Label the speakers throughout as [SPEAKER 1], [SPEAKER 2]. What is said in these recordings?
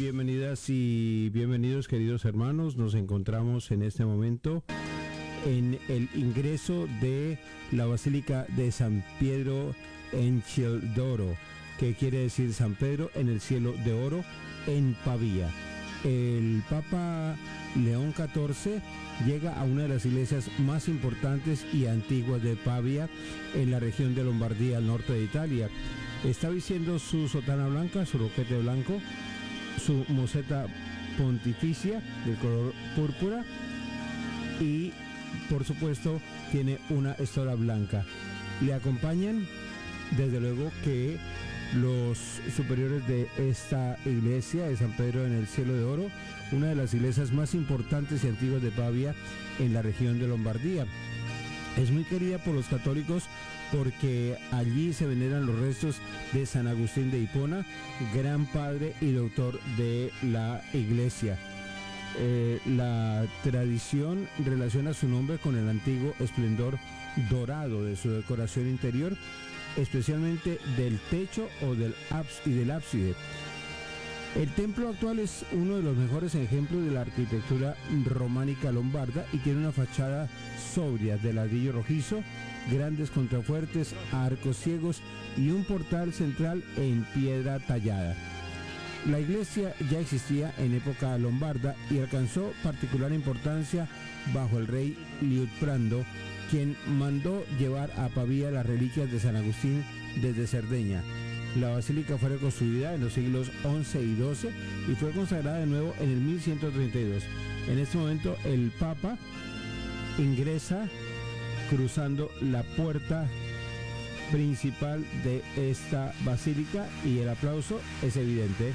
[SPEAKER 1] Bienvenidas y bienvenidos, queridos hermanos. Nos encontramos en este momento en el ingreso de la Basílica de San Pietro en Ciel d'Oro, que quiere decir San Pedro en el cielo de oro, en Pavía. El Papa León XIV llega a una de las iglesias más importantes y antiguas de Pavía, en la región de Lombardía, al norte de Italia. Está vistiendo su sotana blanca, su roquete blanco, su moseta pontificia del color púrpura y, por supuesto, tiene una estola blanca. Le acompañan, desde luego, que los superiores de esta iglesia de San Pedro en el cielo de oro, una de las iglesias más importantes y antiguas de Pavía en la región de Lombardía. Es muy querida por los católicos porque allí se veneran los restos de San Agustín de Hipona, gran padre y doctor de la iglesia. La tradición relaciona su nombre con el antiguo esplendor dorado de su decoración interior, especialmente del techo o del ábside. El templo actual es uno de los mejores ejemplos de la arquitectura románica lombarda y tiene una fachada sobria de ladrillo rojizo, grandes contrafuertes, arcos ciegos y un portal central en piedra tallada. La iglesia ya existía en época lombarda y alcanzó particular importancia bajo el rey Liutprando, quien mandó llevar a Pavía las reliquias de San Agustín desde Cerdeña. La basílica fue reconstruida en los siglos XI y XII y fue consagrada de nuevo en el 1132. En este momento el Papa ingresa cruzando la puerta principal de esta basílica y el aplauso es evidente.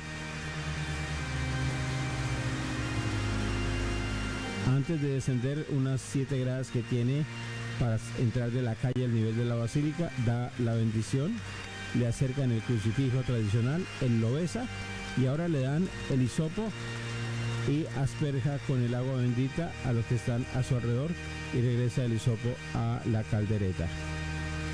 [SPEAKER 1] Antes de descender unas 7 gradas que tiene para entrar de la calle al nivel de la basílica, da la bendición, le acercan el crucifijo tradicional, él lo besa y ahora le dan el hisopo y asperja con el agua bendita a los que están a su alrededor y regresa el hisopo a la caldereta.